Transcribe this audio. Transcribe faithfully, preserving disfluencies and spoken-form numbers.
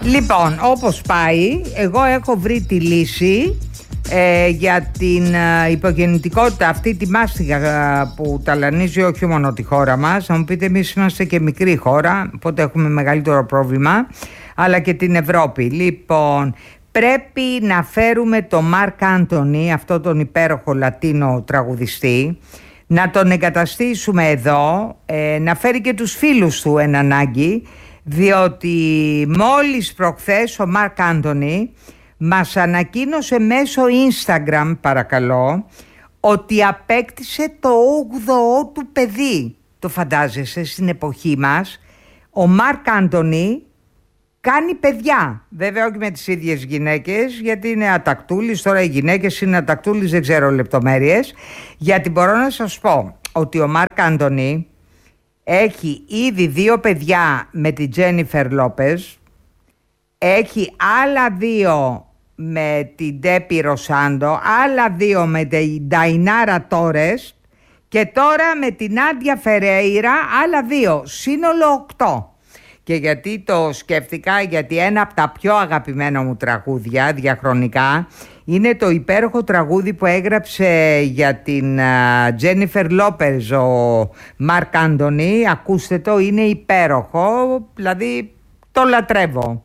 Λοιπόν, όπως πάει, εγώ έχω βρει τη λύση ε, για την ε, υπογεννητικότητα, αυτή τη μάστιγα ε, που ταλανίζει όχι μόνο τη χώρα μας. Να μου πείτε, εμείς είμαστε και μικρή χώρα, οπότε έχουμε μεγαλύτερο πρόβλημα, αλλά και την Ευρώπη. Λοιπόν, πρέπει να φέρουμε τον Μαρκ Άντονι, αυτό τον υπέροχο Λατίνο τραγουδιστή, να τον εγκαταστήσουμε εδώ, ε, να φέρει και τους φίλους του εν ανάγκη, διότι μόλις προχθές ο Μαρκ Άντονι μας ανακοίνωσε μέσω Instagram, παρακαλώ, ότι απέκτησε το όγδοο του παιδί. Το φαντάζεσαι, στην εποχή μας ο Μαρκ Άντονι κάνει παιδιά. Βέβαια όχι με τις ίδιες γυναίκες, γιατί είναι ατακτούλης. Τώρα οι γυναίκες είναι ατακτούλης, δεν ξέρω λεπτομέρειες. Γιατί μπορώ να σας πω ότι ο Μαρκ Άντονι έχει ήδη δύο παιδιά με τη Τζένιφερ Λόπες, έχει άλλα δύο με την Ντέπι Ροσάντο, άλλα δύο με την Νταϊνάρα Τόρες και τώρα με την Άντια Φερέιρα άλλα δύο, σύνολο οκτώ. Και γιατί το σκέφτηκα? Γιατί ένα από τα πιο αγαπημένα μου τραγούδια διαχρονικά είναι το υπέροχο τραγούδι που έγραψε για την Τζένιφερ Λόπες ο Μαρκ Άντονι. Ακούστε το, είναι υπέροχο, δηλαδή το λατρεύω.